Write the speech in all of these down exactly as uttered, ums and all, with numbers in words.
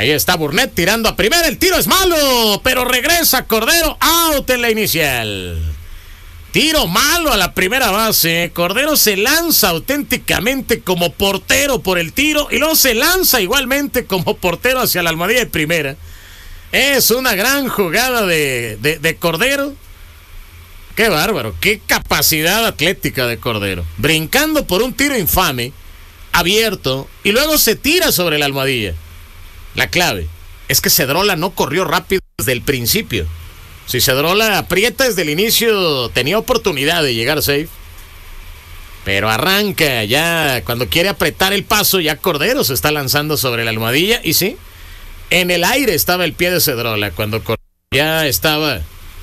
Ahí está Burnett tirando a primera, el tiro es malo, pero regresa Cordero, out en la inicial. Tiro malo a la primera base. Cordero se lanza auténticamente como portero por el tiro y luego se lanza igualmente como portero hacia la almohadilla de primera. Es una gran jugada de, de, de Cordero. Qué bárbaro, qué capacidad atlética de Cordero. Brincando por un tiro infame, abierto, y luego se tira sobre la almohadilla. La clave es que Cedrola no corrió rápido desde el principio. Si Cedrola aprieta desde el inicio, tenía oportunidad de llegar safe. Pero arranca ya, cuando quiere apretar el paso, ya Cordero se está lanzando sobre la almohadilla. Y sí, en el aire estaba el pie de Cedrola cuando Cordero ya estaba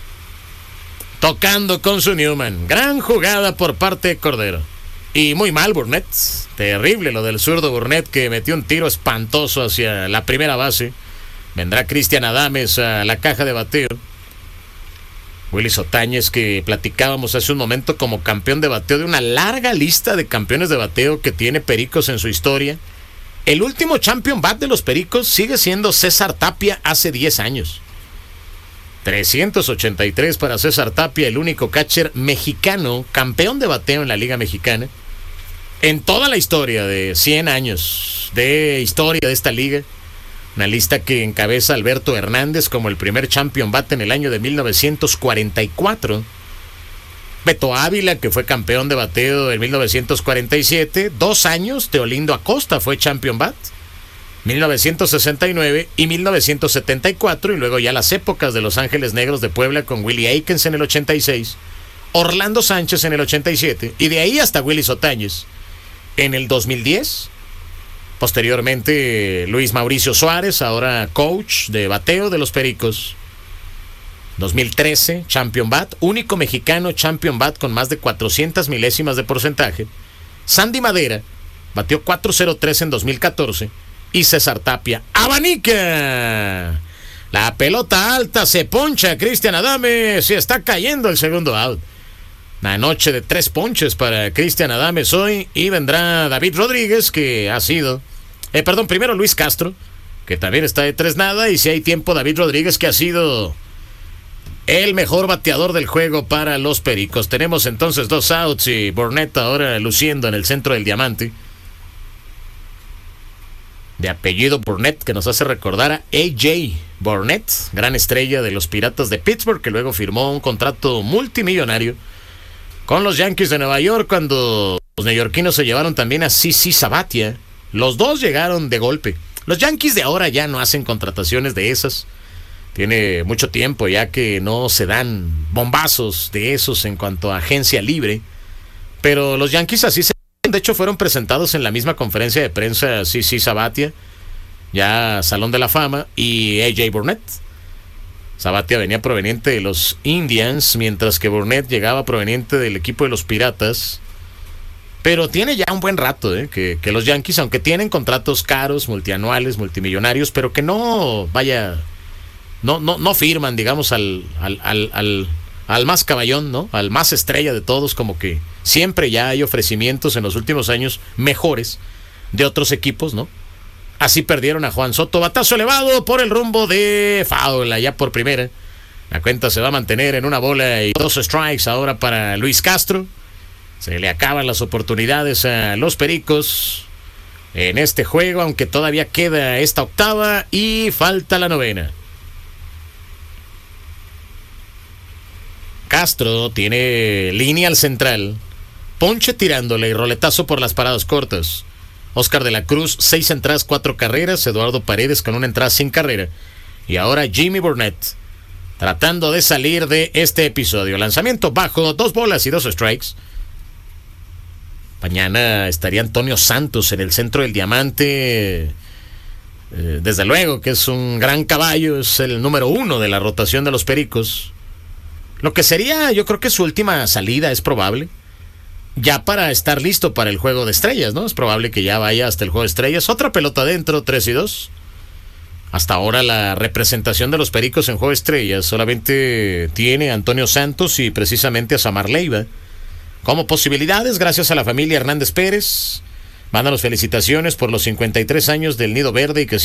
tocando con su Newman. Gran jugada por parte de Cordero. Y muy mal Burnett. Terrible lo del zurdo Burnett, que metió un tiro espantoso hacia la primera base. Vendrá Cristian Adames a la caja de bateo. Willis Otañez, que platicábamos hace un momento como campeón de bateo de una larga lista de campeones de bateo que tiene Pericos en su historia. El último champion bat de los Pericos sigue siendo César Tapia hace diez años. trescientos ochenta y tres para César Tapia, el único catcher mexicano campeón de bateo en la Liga Mexicana. En toda la historia de cien años de historia de esta liga. Una lista que encabeza Alberto Hernández como el primer champion bat en el año de mil novecientos cuarenta y cuatro. Beto Ávila, que fue campeón de bateo en mil novecientos cuarenta y siete. Dos años, Teolindo Acosta fue champion bat. mil novecientos sesenta y nueve y mil novecientos setenta y cuatro. Y luego ya las épocas de Los Ángeles Negros de Puebla con Willie Aikens en el ochenta y seis. Orlando Sánchez en el ochenta y siete. Y de ahí hasta Willis Otañez en el dos mil diez. Posteriormente, Luis Mauricio Suárez, ahora coach de bateo de los Pericos. dos mil trece, Champion Bat, único mexicano Champion Bat con más de cuatrocientas milésimas de porcentaje. Sandy Madera, batió cuatro cero tres en dos mil catorce. Y César Tapia, ¡abanica! La pelota alta, se poncha Cristian Adames y está cayendo el segundo out. Una noche de tres ponches para Cristian Adames hoy. Y vendrá David Rodríguez, que ha sido... Eh, perdón, primero Luis Castro, que también está de tres nada. Y si hay tiempo, David Rodríguez, que ha sido el mejor bateador del juego para los Pericos. Tenemos entonces dos outs y Burnett ahora luciendo en el centro del diamante. De apellido Burnett, que nos hace recordar a A J Burnett, gran estrella de los Piratas de Pittsburgh, que luego firmó un contrato multimillonario con los Yankees de Nueva York cuando los neoyorquinos se llevaron también a CeCe Sabathia. Los dos llegaron de golpe. Los Yankees de ahora ya no hacen contrataciones de esas. Tiene mucho tiempo ya que no se dan bombazos de esos en cuanto a agencia libre. Pero los Yankees así se... De hecho fueron presentados en la misma conferencia de prensa CeCe Sabathia, ya Salón de la Fama, y A J Burnett. Sabathia venía proveniente de los Indians, mientras que Burnett llegaba proveniente del equipo de los Piratas. Pero tiene ya un buen rato ¿eh? que, que los Yankees, aunque tienen contratos caros, multianuales, multimillonarios, pero que no, vaya, no, no, no firman, digamos, al, al, al, al, al más caballón, ¿no? Al más estrella de todos, como que siempre ya hay ofrecimientos en los últimos años mejores de otros equipos, ¿no? Así perdieron a Juan Soto. Batazo elevado por el rumbo de foul, allá por primera. La cuenta se va a mantener en una bola y dos strikes ahora para Luis Castro. Se le acaban las oportunidades a los Pericos en este juego, aunque todavía queda esta octava y falta la novena. Castro tiene línea al central, ponche tirándole y roletazo por las paradas cortas. Oscar de la Cruz, seis entradas, cuatro carreras. Eduardo Paredes con una entrada sin carrera. Y ahora Jimmy Burnett, tratando de salir de este episodio. Lanzamiento bajo, dos bolas y dos strikes. Mañana estaría Antonio Santos en el centro del diamante. Eh, desde luego que es un gran caballo, es el número uno de la rotación de los Pericos. Lo que sería, yo creo que su última salida es probable. Ya para estar listo para el juego de estrellas, ¿no? Es probable que ya vaya hasta el juego de estrellas. Otra pelota adentro, tres y dos. Hasta ahora la representación de los Pericos en juego de estrellas solamente tiene a Antonio Santos y precisamente a Samar Leiva como posibilidades, gracias a la familia Hernández Pérez. Mándanos felicitaciones por los cincuenta y tres años del Nido Verde y que